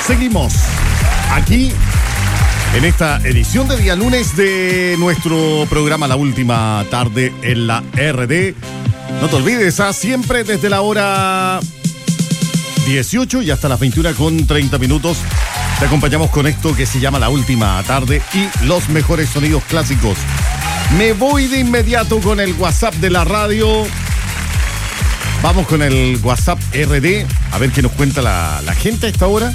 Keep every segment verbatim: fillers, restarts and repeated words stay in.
Seguimos aquí en esta edición de día lunes de nuestro programa La Última Tarde en la R D. No te olvides, ¿ah? Siempre desde la hora dieciocho y hasta las veintiuna con treinta minutos te acompañamos con esto que se llama La Última Tarde y los mejores sonidos clásicos. Me voy de inmediato con el WhatsApp de la radio. Vamos con el WhatsApp R D, a ver qué nos cuenta la, la gente a esta hora.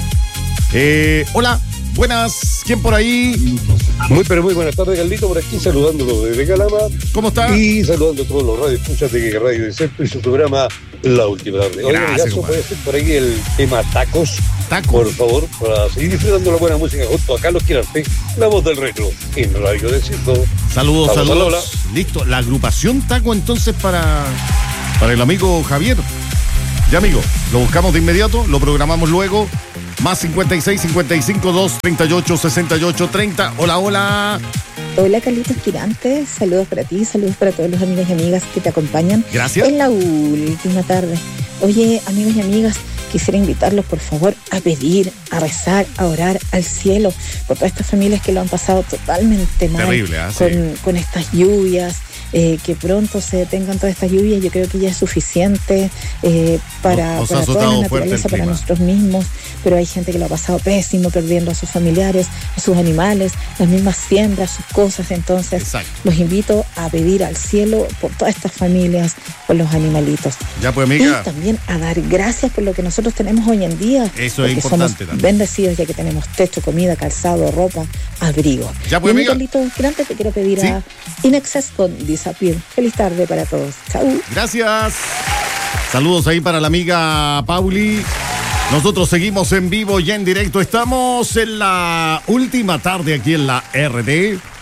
Eh, hola, buenas, ¿quién por ahí? Muy pero muy buenas tardes, Carlito, por aquí saludándolo desde Calama. ¿Cómo está? Y saludando a todos los radioescuchas de Radio de Centro y su programa La Última Tarde. Oiga, Gracias, caso puede ser por aquí el tema tacos. Tacos. Por favor, para seguir disfrutando la buena música junto a Carlos Quirarte, la voz del retro en Radio de Centro. Saludos, Vamos, saludos. hola. Listo, la agrupación Taco entonces para, para el amigo Javier. Ya, amigo, lo buscamos de inmediato, lo programamos luego. Más cincuenta y seis, cincuenta y cinco, dos, treinta y ocho, sesenta y ocho, treinta. Hola, hola. Hola, Carlitos Quirante. Saludos para ti, saludos para todos los amigos y amigas que te acompañan. Gracias. En la última tarde. Oye, amigos y amigas, quisiera invitarlos, por favor, a pedir, a rezar, a orar al cielo por todas estas familias que lo han pasado totalmente mal. Terrible, ¿eh? con, Sí. con estas lluvias. Eh, que pronto se detengan todas estas lluvias, yo creo que ya es suficiente eh, para, Nos- nos ha para toda azotado la fuerte el naturaleza, para clima. nosotros mismos, pero hay gente que lo ha pasado pésimo, perdiendo a sus familiares, a sus animales, las mismas siembras, sus cosas. Entonces Exacto. los invito a pedir al cielo por todas estas familias, por los animalitos. Ya, pues, Y amiga. también a dar gracias por lo que nosotros tenemos hoy en día. Eso es porque importante somos también. bendecidos ya que tenemos techo, comida, calzado, ropa, abrigo. Ya, pues, y a mí, amiga. Carlitos Quirante, te quiero pedir Sí. a In Excess con Disappear. Feliz tarde para todos. Chau. Gracias. Saludos ahí para la amiga Pauli. Nosotros seguimos en vivo y en directo. Estamos en la última tarde aquí en la R D.